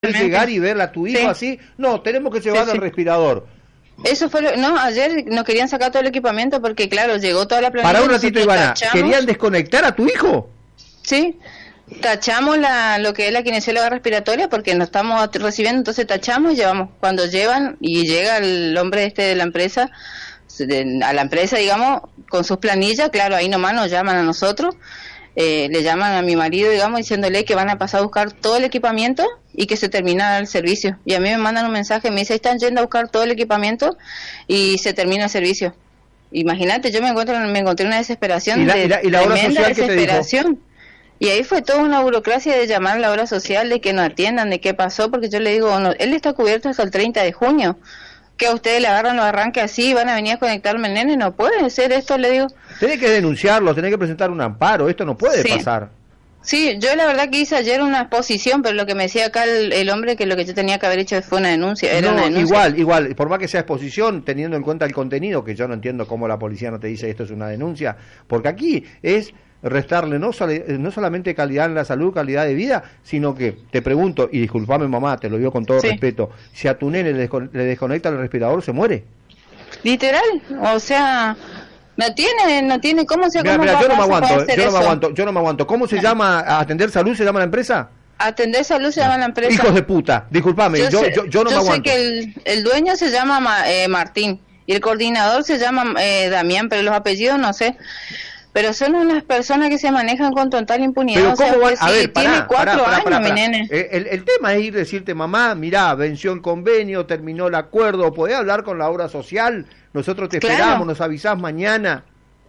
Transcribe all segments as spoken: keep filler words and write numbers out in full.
llegar y ver a tu hijo sí. así, no, tenemos que llevar sí, sí. el respirador. Eso fue lo, no, ayer nos querían sacar todo el equipamiento porque claro, llegó toda la planilla. Para un ratito, Ivana, tachamos, ¿querían desconectar a tu hijo? Sí, tachamos la, lo que es la kinesióloga respiratoria porque nos estamos recibiendo, entonces tachamos y llevamos. Cuando llevan y llega el hombre este de la empresa, de, a la empresa digamos, con sus planillas, claro, ahí nomás nos llaman a nosotros. Eh, le llaman a mi marido, digamos, diciéndole que van a pasar a buscar todo el equipamiento y que se termina el servicio. Y a mí me mandan un mensaje, me dice, están yendo a buscar todo el equipamiento y se termina el servicio. Imagínate, yo me encuentro me encontré una desesperación, ¿Y la, de y la, y la obra tremenda social desesperación. Y ahí fue toda una burocracia de llamar a la obra social, de que nos atiendan, de qué pasó, porque yo le digo, no, él está cubierto hasta el treinta de junio. Que a ustedes le agarran los arranques así y van a venir a conectarme el nene, no puede ser esto, le digo. Tenés que denunciarlo, tenés que presentar un amparo, esto no puede sí. pasar. Sí, yo la verdad que hice ayer una exposición, pero lo que me decía acá el, el hombre que lo que yo tenía que haber hecho fue una denuncia, era no, una denuncia. Igual, igual, por más que sea exposición, teniendo en cuenta el contenido, que yo no entiendo cómo la policía no te dice esto es una denuncia, porque aquí es restarle no, sol, no solamente calidad en la salud, calidad de vida, sino que, te pregunto, y disculpame mamá, te lo digo con todo sí. respeto, si a tu nene le, descon le desconecta el respirador, ¿se muere? Literal, o sea, no tiene, no tiene, ¿cómo se mira, cómo mira, va, yo no me aguanto, yo no eso? me aguanto, yo no me aguanto, ¿cómo se no. llama, a Atender Salud se llama la empresa? Atender Salud se llama la empresa. Hijos de puta, disculpame, yo, yo, sé, yo, yo no yo me sé aguanto. que el, el dueño se llama eh, Martín, y el coordinador se llama eh, Damián, pero los apellidos no sé. Pero son unas personas que se manejan con total impunidad. Pero o sea, ¿cómo van? A sí, ver, tiene pará, cuatro pará, pará, años, pará, mi pará. nene. El, el tema es ir decirte, mamá, mirá, venció el convenio, terminó el acuerdo, podés hablar con la obra social, nosotros te claro. esperamos, nos avisás mañana.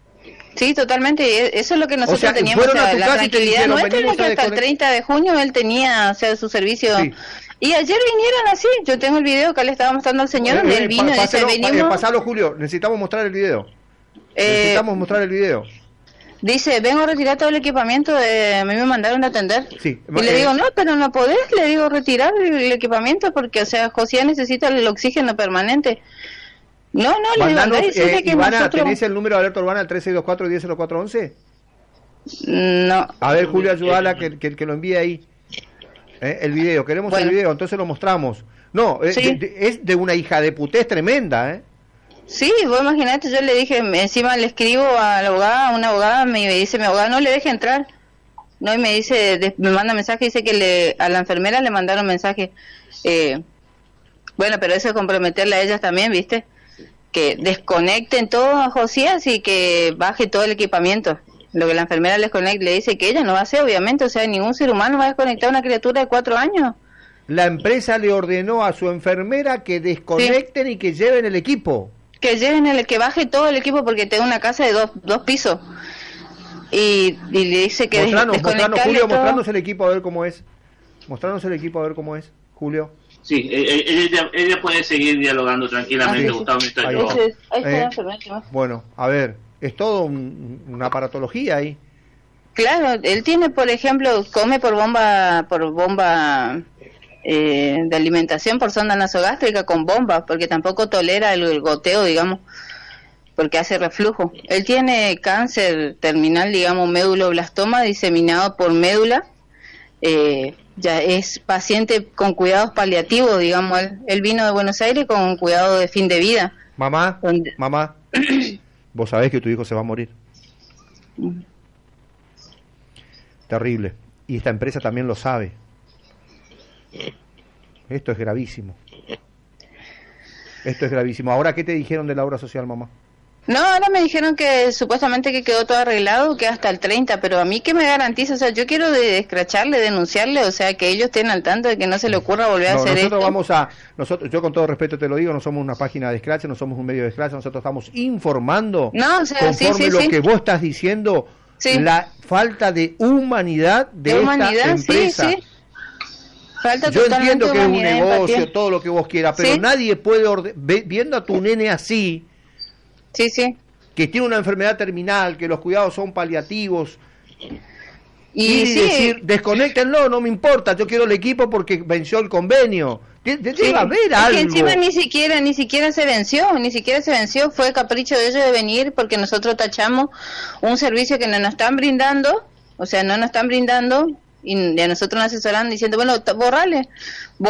Sí, totalmente, eso es lo que nosotros o sea, teníamos, o sea, la tranquilidad dijeron, nuestra es que hasta el treinta de junio él tenía, o sea, su servicio... Sí. Y ayer vinieron así, yo tengo el video que le estaba mostrando al señor, donde eh, él vino y dice, venimos... Eh, pasalo, Julio, necesitamos mostrar el video. Eh, necesitamos mostrar el video. Dice, vengo a retirar todo el equipamiento, de, a mí me mandaron a atender. Sí, y eh, le digo, no, pero no podés, le digo, retirar el equipamiento porque, o sea, José necesita el oxígeno permanente. No, no, le Mandanos, digo, andá eh, que Ivana, nosotros... ¿tenés el número de alerta urbana, el tres seis dos cuatro, uno cero cuatro uno uno? No. A ver, Julio, ayúdala, que, que, que lo envíe ahí. Eh, el video, queremos bueno. el video, entonces lo mostramos. No, sí. es, de, es de una hija de putés tremenda, ¿eh? Sí, vos imaginate, yo le dije, encima le escribo a la abogada, a una abogada, me dice, mi abogada no le deje entrar. No, y me dice, de, me manda mensaje, dice que le, a la enfermera le mandaron mensaje. Eh, bueno, pero eso es comprometerle a ellas también, ¿viste? Que desconecten todo a Josías y que baje todo el equipamiento. Lo que la enfermera les conecta, le dice que ella no va a hacer, obviamente, o sea, ningún ser humano va a desconectar a una criatura de cuatro años. La empresa le ordenó a su enfermera que desconecten sí. y que lleven el equipo. Que lleven el, que baje todo el equipo porque tengo una casa de dos, dos pisos. Y, y le dice que mostranos, des, mostranos, Julio, mostrarnos el equipo a ver cómo es. Mostrarnos el equipo a ver cómo es, Julio. Sí, ella, ella puede seguir dialogando tranquilamente, ah, sí. Gustavo, mientras ahí yo... Está. Ahí está eh, bueno, a ver, es todo un, una aparatología ahí. Claro, él tiene, por ejemplo, come por bomba, por bomba eh, de alimentación, por sonda nasogástrica con bomba, porque tampoco tolera el, el goteo, digamos, porque hace reflujo. Él tiene cáncer terminal, digamos, méduloblastoma diseminado por médula. Eh, ya es paciente con cuidados paliativos, digamos, él, él vino de Buenos Aires con cuidado de fin de vida. Mamá, donde... mamá, vos sabés que tu hijo se va a morir. Mm. Terrible. Y esta empresa también lo sabe. Esto es gravísimo. Esto es gravísimo. Ahora, ¿qué te dijeron de la obra social, mamá? No, ahora me dijeron que supuestamente que quedó todo arreglado, que hasta el treinta, pero a mí que me garantiza, o sea, yo quiero de escracharle, denunciarle, o sea, que ellos estén al tanto de que no se le ocurra volver no, a hacer nosotros esto. Vamos a, nosotros, yo con todo respeto te lo digo, no somos una página de scratch, no somos un medio de scratch, nosotros estamos informando, no, o sea, conforme sí, sí, lo sí. que vos estás diciendo, sí. la falta de humanidad de, de esta humanidad, empresa. Sí, sí. Falta yo entiendo que es un negocio, empatía. todo lo que vos quieras, pero ¿Sí? nadie puede, orde- viendo a tu nene así, sí, sí. que tiene una enfermedad terminal, que los cuidados son paliativos, y, y sí, decir, desconéctenlo, no me importa, yo quiero el equipo porque venció el convenio. Debe sí, haber algo. Que encima ni siquiera, ni siquiera se venció, ni siquiera se venció, fue capricho de ellos de venir porque nosotros tachamos un servicio que no nos están brindando, o sea, no nos están brindando, y a nosotros nos asesoran diciendo, bueno, borrale,